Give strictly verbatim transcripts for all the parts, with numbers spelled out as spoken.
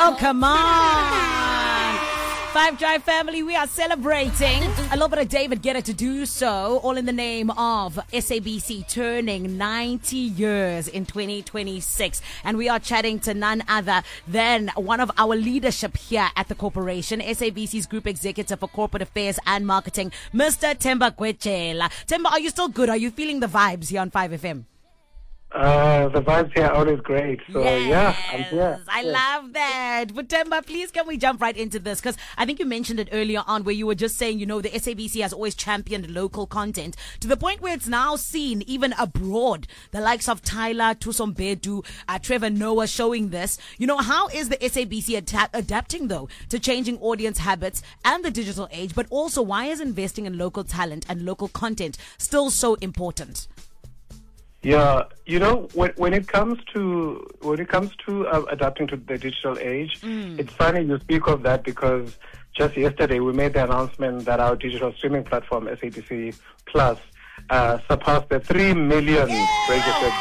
Oh, come on. Five Drive family, we are celebrating a little bit of David Guetta to do so, all in the name of S A B C turning ninety years in twenty twenty-six. And we are chatting to none other than one of our leadership here at the corporation, S A B C's Group Executive for Corporate Affairs and Marketing, Mister Themba Gwechela. Themba, are you still good? Are you feeling the vibes here on five F M? Uh, the vibes here are always great. So, yes, yeah, I'm here. I yes. love that. But Themba, please can we jump right into this? Because I think you mentioned it earlier on where you were just saying, you know, the S A B C has always championed local content to the point where it's now seen even abroad. The likes of Tyler, Thuso Mbedu, uh, Trevor Noah showing this. You know, how is the S A B C ad- adapting, though, to changing audience habits and the digital age? But also, why is investing in local talent and local content still so important? Yeah, you know, when, when it comes to when it comes to uh, adapting to the digital age, mm. it's funny you speak of that because just yesterday we made the announcement that our digital streaming platform S A B C Plus uh, surpassed the three million yeah! registered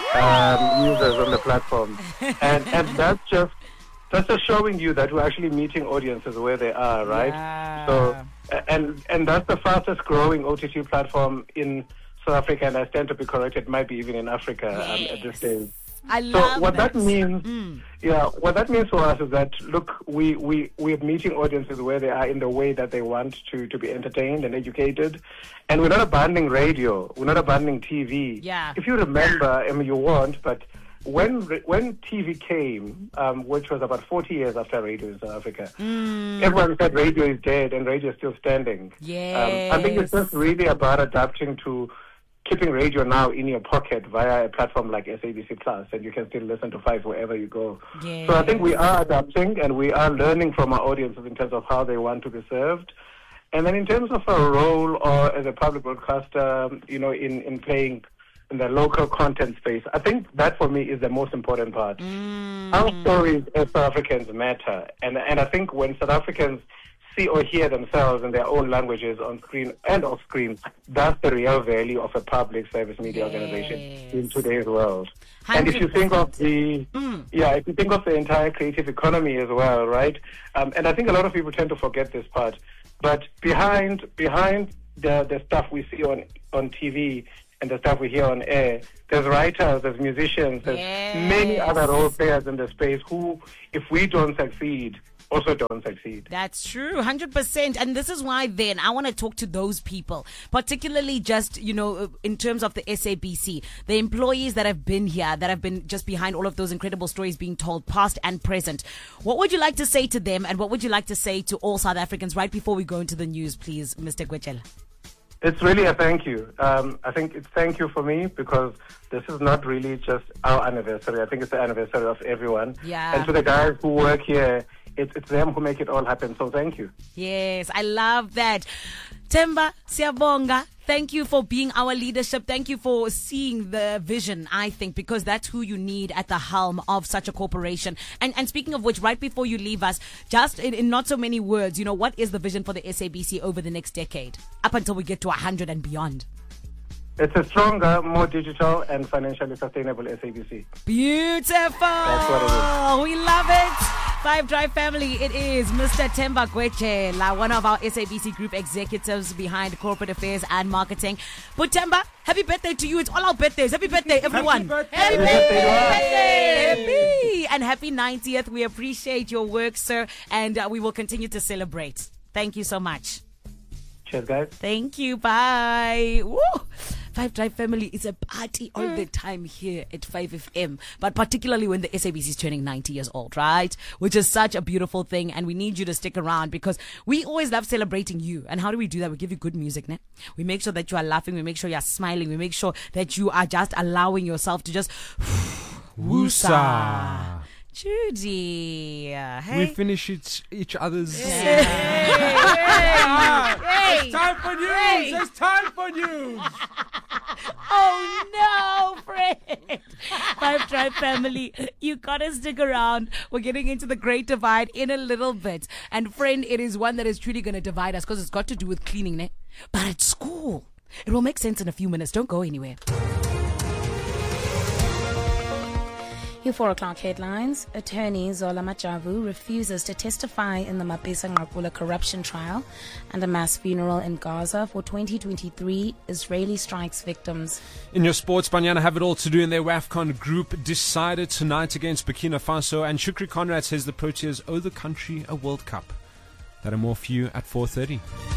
um, users on the platform, and and that's just that's just showing you that we're actually meeting audiences where they are, right? Yeah. So and and that's the fastest growing O T T platform in South Africa, and I stand to be corrected, might be even in Africa yes. um, at this stage. I so love what that. that means, mm. yeah, what that means for us is that look, we we we're meeting audiences where they are in the way that they want to to be entertained and educated, and we're not abandoning radio, we're not abandoning T V. Yeah. If you remember, I mean, you won't, but when when T V came, um, which was about forty years after radio in South Africa, mm. everyone said radio is dead and radio is still standing. Yes. Um, I think it's just really about adapting to keeping radio now in your pocket via a platform like S A B C Plus, and you can still listen to Five wherever you go. Yes. So I think we are adapting and we are learning from our audiences in terms of how they want to be served. And then in terms of our role or as a public broadcaster, you know, in, in playing in the local content space, I think that for me is the most important part. Mm. Our stories as South Africans matter. And, and I think when South Africans see or hear themselves in their own languages on screen and off screen, that's the real value of a public service media yes. organization in today's world. one hundred percent. And if you think of the, mm. yeah, if you think of the entire creative economy as well, right? Um, and I think a lot of people tend to forget this part. But behind behind the the stuff we see on on T V and the stuff we hear on air, there's writers, there's musicians, there's yes. many other role players in the space who, if we don't succeed, also don't succeed. That's true, one hundred percent. And this is why then I want to talk to those people, particularly just, you know, in terms of the S A B C, the employees that have been here, that have been just behind all of those incredible stories being told, past and present. What would you like to say to them, and what would you like to say to all South Africans right before we go into the news, please, Mister Gwechela? It's really a thank you. Um, I think it's thank you for me because this is not really just our anniversary. I think it's the anniversary of everyone. Yeah. And to the guys who work here, it's, it's them who make it all happen. So thank you. Yes, I love that. Themba, siyabonga. Thank you for being our leadership. Thank you for seeing the vision, I think, because that's who you need at the helm of such a corporation. And and speaking of which, right before you leave us, just in, in not so many words, you know, what is the vision for the S A B C over the next decade, up until we get to one hundred and beyond? It's a stronger, more digital and financially sustainable S A B C. Beautiful. That's what it is. We love it. Five Drive family, it is Mister Themba Gwechela, one of our S A B C Group executives behind corporate affairs and marketing. But Themba, happy birthday to you. It's all our birthdays. Happy birthday, everyone. Happy birthday. Happy birthday. Happy. And happy ninetieth. We appreciate your work, sir. And uh, we will continue to celebrate. Thank you so much. Cheers, guys. Thank you. Bye. Woo. Five Drive family is a party all the time here at five F M, but particularly when the S A B C is turning ninety years old, right? Which is such a beautiful thing, and we need you to stick around because we always love celebrating you. And how do we do that? We give you good music, ne? We make sure that you are laughing, we make sure you are smiling, we make sure that you are just allowing yourself to just Woosa. Judy, hey. We finish each, each other's. Hey, hey, hey, It's time for news. Hey. It's time for news. Oh no, Fred. Five Drive family, you gotta stick around. We're getting into the Great Divide in a little bit. And friend, it is one that is truly gonna divide us because it's got to do with cleaning, ne? But at school, it will make sense in a few minutes. Don't go anywhere. Your four o'clock headlines. Attorney Zola Majavu refuses to testify in the Mapisa Nqakula corruption trial, and a mass funeral in Gaza for twenty twenty-three Israeli strikes victims. In your sports, Banyana have it all to do in their WAFCON group, decided tonight against Burkina Faso, and Shukri Conrad says the Proteas owe the country a World Cup. That and more for you at four thirty.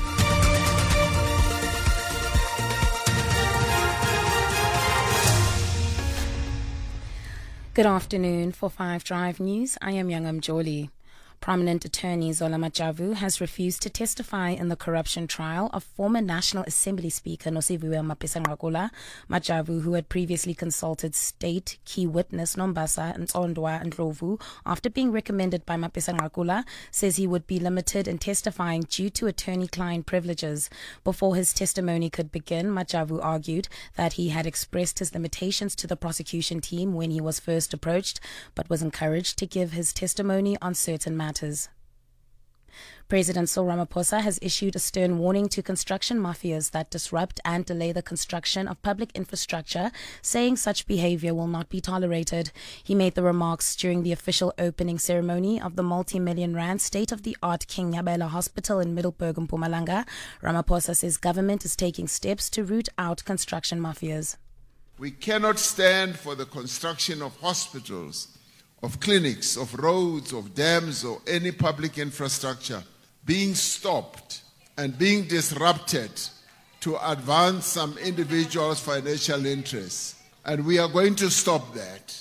Good afternoon. For Five Drive News, I am Youngam Joli. Prominent attorney Zola Majavu has refused to testify in the corruption trial of former National Assembly Speaker Nosiviwe Mapisa Nqakula. Majavu, who had previously consulted state key witness Nombasa Ntsondwa Ndlovu after being recommended by Mapisa Nqakula, says he would be limited in testifying due to attorney-client privileges. Before his testimony could begin, Majavu argued that he had expressed his limitations to the prosecution team when he was first approached, but was encouraged to give his testimony on certain matters. President Cyril Ramaphosa has issued a stern warning to construction mafias that disrupt and delay the construction of public infrastructure, saying such behavior will not be tolerated. He made the remarks during the official opening ceremony of the multi-million rand state-of-the-art King Nyabela Hospital in Middleburg, Mpumalanga. Ramaphosa says government is taking steps to root out construction mafias. We cannot stand for the construction of hospitals, of clinics, of roads, of dams, or any public infrastructure being stopped and being disrupted to advance some individuals' financial interests. And we are going to stop that.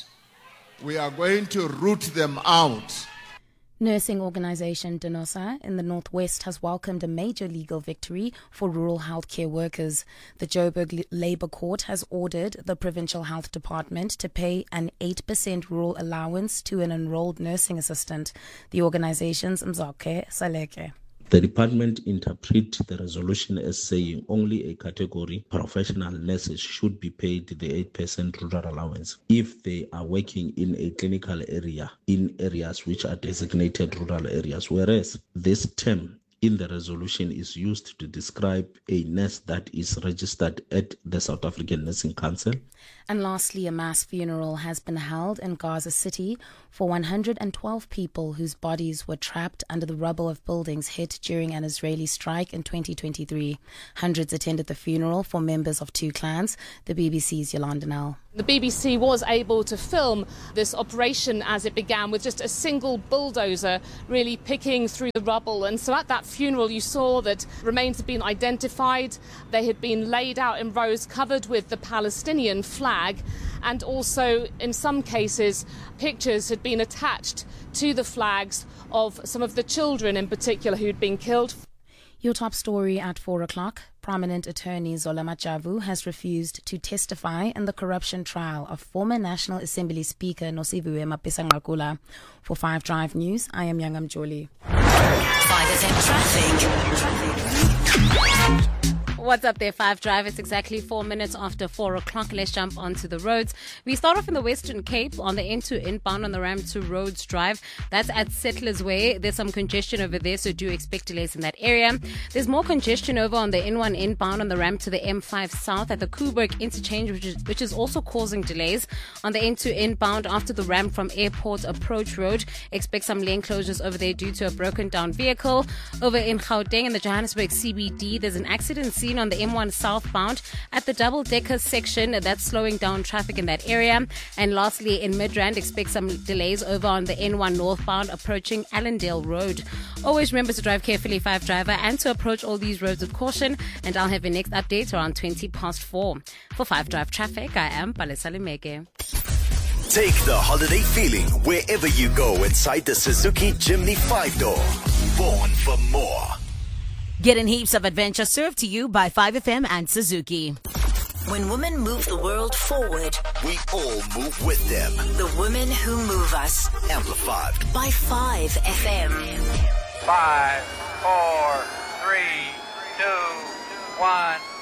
We are going to root them out. Nursing organisation Denosa in the Northwest has welcomed a major legal victory for rural healthcare workers. The Joburg Labour Court has ordered the Provincial Health Department to pay an eight percent rural allowance to an enrolled nursing assistant. The organisation's Mzoke Saleke. The department interprets the resolution as saying only a category, professional nurses, should be paid the eight percent rural allowance if they are working in a clinical area in areas which are designated rural areas, whereas this term in the resolution is used to describe a nurse that is registered at the South African Nursing Council. And lastly, a mass funeral has been held in Gaza City for one hundred twelve people whose bodies were trapped under the rubble of buildings hit during an Israeli strike in twenty twenty-three. Hundreds attended the funeral for members of two clans. The B B C's Yolanda Nell. The B B C was able to film this operation as it began with just a single bulldozer really picking through the rubble. And so at that funeral you saw that remains had been identified. They had been laid out in rows covered with the Palestinian flag, and also in some cases pictures had been attached to the flags of some of the children in particular who'd been killed. Your top story at four o'clock. Prominent attorney Zola Majavu has refused to testify in the corruption trial of former National Assembly Speaker Nosiviwe Mapisa Nqakula. For Five Drive News, I am Youngam Joli. five F M traffic. traffic. What's up there, Five Drive? It's exactly four minutes after four o'clock. Let's jump onto the roads. We start off in the Western Cape on the N two inbound on the Ram two Roads Drive. That's at Settlers Way. There's some congestion over there, so do expect delays in that area. There's more congestion over on the N one inbound on the Ram to the M five South at the Koeberg interchange, which is, which is also causing delays. On the N two inbound after the Ram from Airport Approach Road, expect some lane closures over there due to a broken down vehicle. Over in Gauteng in the Johannesburg C B D, there's an accident scene on the M one southbound at the double-decker section that's slowing down traffic in that area. And lastly, in Midrand, expect some delays over on the N one northbound approaching Allendale Road. Always remember to drive carefully, Five Driver, and to approach all these roads with caution. And I'll have your next update around twenty past four. For Five Drive Traffic, I am Palesa Limeke. Take the holiday feeling wherever you go inside the Suzuki Jimny five-door. Born for more. Getting heaps of adventure served to you by Five F M and Suzuki. When women move the world forward, we all move with them. The women who move us. Amplified by Five F M. Five, four, three, two, one.